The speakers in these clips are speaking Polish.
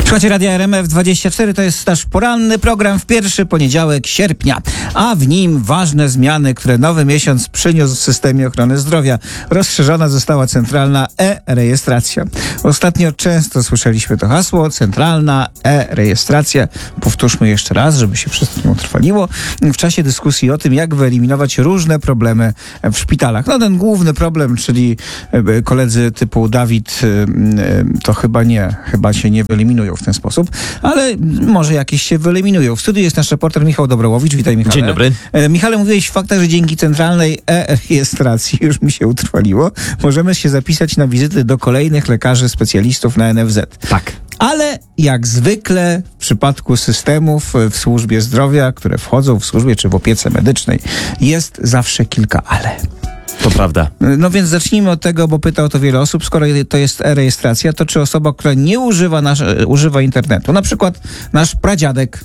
Słuchajcie Radia RMF24, to jest nasz poranny program w pierwszy poniedziałek sierpnia, a w nim ważne zmiany, które nowy miesiąc przyniósł w systemie ochrony zdrowia. Rozszerzona została centralna e-rejestracja. Ostatnio często słyszeliśmy to hasło, centralna e-rejestracja. Powtórzmy jeszcze raz, żeby się wszystkim utrwaliło. W czasie dyskusji o tym, jak wyeliminować różne problemy w szpitalach. No ten główny problem, czyli koledzy typu Dawid, to chyba się nie wyeliminują w ten sposób, ale może jakieś się wyeliminują. W studiu jest nasz reporter Michał Dobrowowicz. Witaj, Michale. Dzień dobry. Michale, mówiłeś w faktach, że dzięki centralnej e-rejestracji, już mi się utrwaliło, możemy się zapisać na wizyty do kolejnych lekarzy specjalistów na NFZ. Tak. Ale jak zwykle w przypadku systemów w służbie zdrowia, które wchodzą w służbie czy w opiece medycznej, jest zawsze kilka ale. To prawda. No więc zacznijmy od tego, bo pyta o to wiele osób. Skoro to jest e-rejestracja, to czy osoba, która nie używa internetu, na przykład nasz pradziadek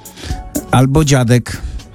albo dziadek,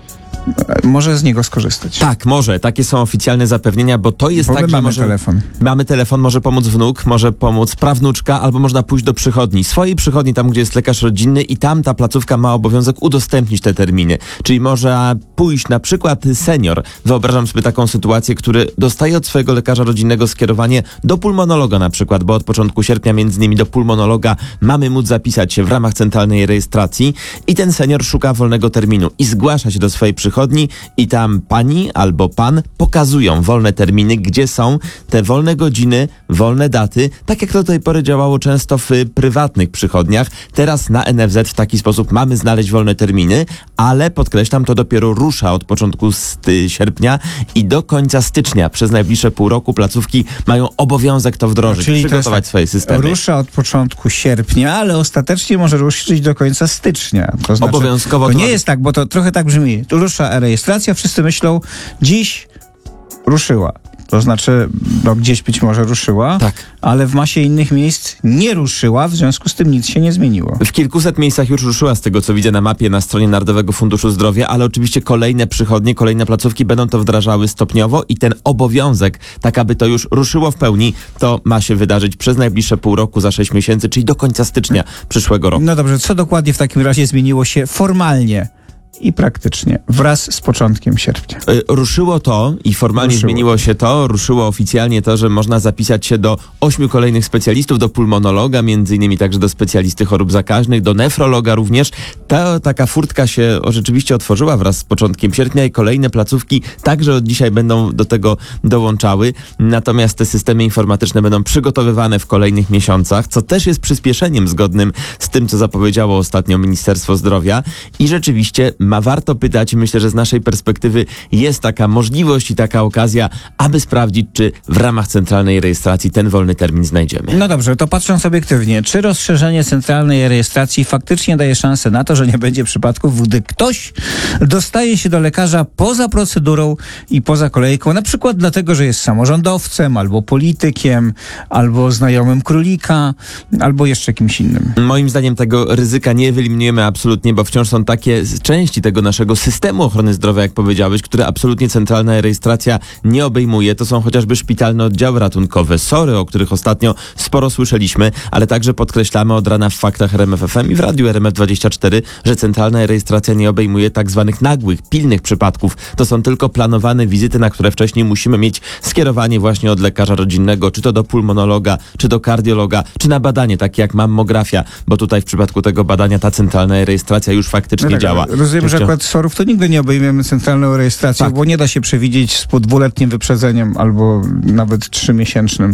może z niego skorzystać? Tak, może. Takie są oficjalne zapewnienia, bo to jest bo tak, że mamy telefon. Mamy telefon, może pomóc wnuk, może pomóc prawnuczka, albo można pójść do przychodni. Swojej przychodni, tam gdzie jest lekarz rodzinny i tam ta placówka ma obowiązek udostępnić te terminy. Czyli może pójść na przykład senior. Wyobrażam sobie taką sytuację, który dostaje od swojego lekarza rodzinnego skierowanie do pulmonologa na przykład, bo od początku sierpnia między innymi do pulmonologa mamy móc zapisać się w ramach centralnej rejestracji i ten senior szuka wolnego terminu i zgłasza się do swojej przychodni i tam pani albo pan pokazują wolne terminy, gdzie są te wolne godziny, wolne daty, tak jak to do tej pory działało często w prywatnych przychodniach. Teraz na NFZ w taki sposób mamy znaleźć wolne terminy, ale podkreślam, to dopiero rusza od początku sierpnia i do końca stycznia. Przez najbliższe pół roku placówki mają obowiązek to wdrożyć, czyli przygotować to swoje systemy. Rusza od początku sierpnia, ale ostatecznie może ruszyć do końca stycznia. To znaczy, obowiązkowo. To nie jest tak, bo to trochę tak brzmi. Tu rusza e-rejestracja, wszyscy myślą, dziś ruszyła. To znaczy, gdzieś być może ruszyła, tak, ale w masie innych miejsc nie ruszyła, w związku z tym nic się nie zmieniło. W kilkuset miejscach już ruszyła, z tego co widzę na mapie na stronie Narodowego Funduszu Zdrowia, ale oczywiście kolejne przychodnie, kolejne placówki będą to wdrażały stopniowo i ten obowiązek, tak aby to już ruszyło w pełni, to ma się wydarzyć przez najbliższe pół roku, za 6 miesięcy, czyli do końca stycznia przyszłego roku. No dobrze, co dokładnie w takim razie zmieniło się formalnie i praktycznie wraz z początkiem sierpnia? Ruszyło to i formalnie zmieniło się to. Ruszyło oficjalnie to, że można zapisać się do 8 kolejnych specjalistów, do pulmonologa, między innymi także do specjalisty chorób zakaźnych, do nefrologa również. Taka furtka się rzeczywiście otworzyła wraz z początkiem sierpnia i kolejne placówki także od dzisiaj będą do tego dołączały. Natomiast te systemy informatyczne będą przygotowywane w kolejnych miesiącach, co też jest przyspieszeniem zgodnym z tym, co zapowiedziało ostatnio Ministerstwo Zdrowia. I rzeczywiście warto pytać, myślę, że z naszej perspektywy jest taka możliwość i taka okazja, aby sprawdzić, czy w ramach centralnej rejestracji ten wolny termin znajdziemy. No dobrze, to patrząc obiektywnie, czy rozszerzenie centralnej rejestracji faktycznie daje szansę na to, że nie będzie przypadków, gdy ktoś dostaje się do lekarza poza procedurą i poza kolejką, na przykład dlatego, że jest samorządowcem, albo politykiem, albo znajomym królika, albo jeszcze kimś innym? Moim zdaniem tego ryzyka nie wyeliminujemy absolutnie, bo wciąż są takie części tego naszego systemu ochrony zdrowia, jak powiedziałeś, które absolutnie centralna rejestracja nie obejmuje. To są chociażby szpitalne oddziały ratunkowe, SOR-y, o których ostatnio sporo słyszeliśmy, ale także podkreślamy od rana w faktach RMF FM i w radiu RMF24, że centralna rejestracja nie obejmuje tak zwanych nagłych, pilnych przypadków. To są tylko planowane wizyty, na które wcześniej musimy mieć skierowanie właśnie od lekarza rodzinnego, czy to do pulmonologa, czy do kardiologa, czy na badanie, takie jak mammografia, bo tutaj w przypadku tego badania ta centralna rejestracja już faktycznie działa. Rozumiem, że akurat SOR-ów to nigdy nie obejmiemy centralną rejestracją, tak, bo nie da się przewidzieć z dwuletnim wyprzedzeniem albo nawet 3-miesięcznym,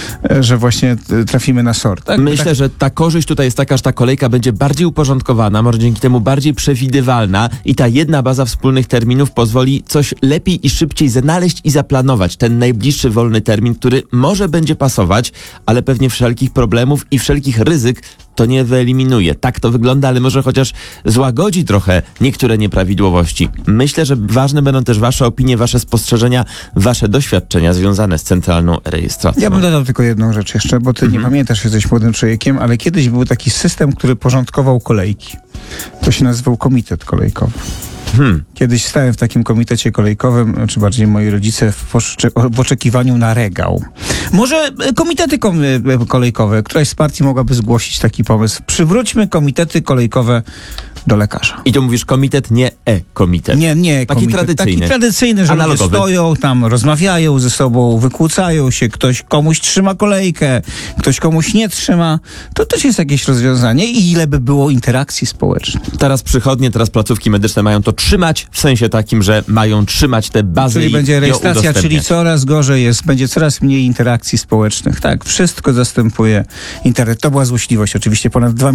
że właśnie trafimy na SOR. Tak? Myślę, że ta korzyść tutaj jest taka, że ta kolejka będzie bardziej uporządkowana, może dzięki temu bardziej przewidywalna i ta jedna baza wspólnych terminów pozwoli coś lepiej i szybciej znaleźć i zaplanować ten najbliższy wolny termin, który może będzie pasować, ale pewnie wszelkich problemów i wszelkich ryzyk to nie wyeliminuje. Tak to wygląda, ale może chociaż złagodzi trochę niektóre nieprawidłowości. Myślę, że ważne będą też wasze opinie, wasze spostrzeżenia, wasze doświadczenia związane z centralną rejestracją. Ja bym dodał tylko jedną rzecz jeszcze, bo ty nie pamiętasz, jesteś młodym człowiekiem, ale kiedyś był taki system, który porządkował kolejki. To się nazywał komitet kolejkowy. Kiedyś stałem w takim komitecie kolejkowym, czy bardziej moi rodzice w oczekiwaniu na regał. Może komitety kolejkowe, któraś z partii mogłaby zgłosić taki pomysł. Przywróćmy komitety kolejkowe do lekarza. I to mówisz komitet, nie e-komitet. Nie, Taki komitet. tradycyjny. Taki tradycyjny, że Analogowy. ludzie stoją, tam rozmawiają ze sobą, wykłócają się, ktoś komuś trzyma kolejkę, ktoś komuś nie trzyma. To też jest jakieś rozwiązanie i ile by było interakcji społecznej. Teraz przychodnie, teraz placówki medyczne mają to trzymać, w sensie takim, że mają trzymać te bazy Czyli i będzie ją rejestracja, czyli udostępniać. coraz gorzej jest, będzie coraz mniej interakcji społecznych. Tak, wszystko zastępuje internet. To była złośliwość, oczywiście ponad 2